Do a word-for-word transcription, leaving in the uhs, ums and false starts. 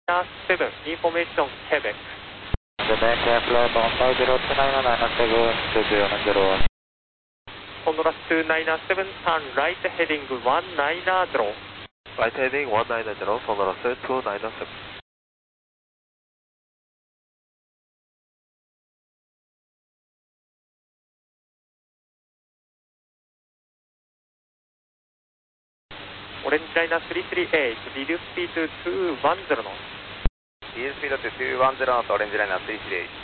セブン、インフォメーション、ケベック。 Quebec Airport one five zero two nine nine seven two zero nine zero. Honolulu two nine seven, turn right heading one nine zero. Right heading one nine zero, Honolulu two nine seven. Orange Liner three three eight, reduce speed to two one zero knots. Reduce speed to two one zero knots, Orange Liner three three eight.